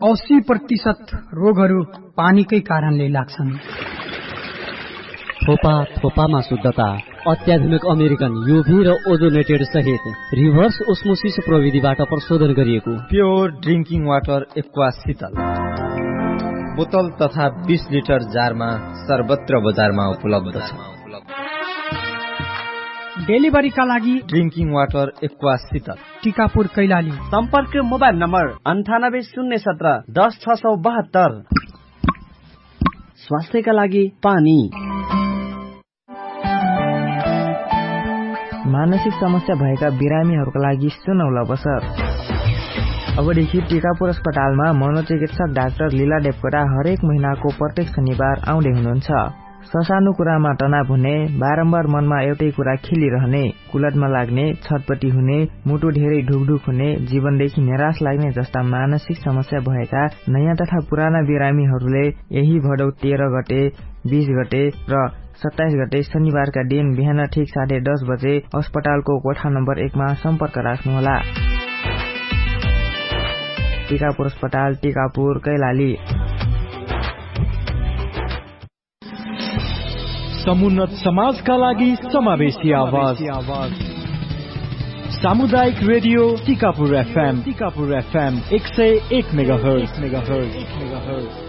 80% रोगहरू पानीकै कारणले लाग्छन्। थोपामा शुद्धता, अत्याधुनिक अमेरिकन युभी र ओजोनेटेड सहित रिभर्स ओस्मोसिस प्रविधिबाट प्रशोधन गरिएको प्योर ड्रिंकिङ वाटर एक्वा शीतल बोतल तथा 20 लिटर जारमा सर्वत्र बजारमा उपलब्ध छ। डेलिभरीका लागि ड्रिंकिङ वाटर एक्वा शीतल टिकापुर कैलाली। सम्पर्क मोबाइल नम्बर 9801 10 672। स्वास्थ्यका लागि पानी। मानसिक समस्या भएका बिरामीहरूका लागि सुनौलो अवसर। अबदेखि टिकापुर अस्पतालमा मनोचिकित्सक डाक्टर लीला देवकोटा हरेक महिनाको प्रत्येक शनिबार आउँदै हुनुहुन्छ। ससानो कुरामा तनाव हुने, बारम्बार मनमा एउटै कुरा खेलिरहने, कुलतमा लाग्ने, छटपटी हुने, मुटु धेरै ढुकढुक हुने, जीवनदेखि निराश लाग्ने जस्ता मानसिक समस्या भएका नयाँ तथा पुराना बिरामीहरूले यही भदौ 13 गते, 20 गते र 27 गते शनिबारका दिन बिहान ठिक 10:30 बजे अस्पतालको कोठा नम्बर 1 मा सम्पर्क राख्नुहोला। टिकापुर अस्पताल, टिकापुर, कैलाली। समुन्नत समाजका लागि समावेशी आवाज। सामुदायिक रेडियो टिकापुर FM 101 मेगाहर्ज।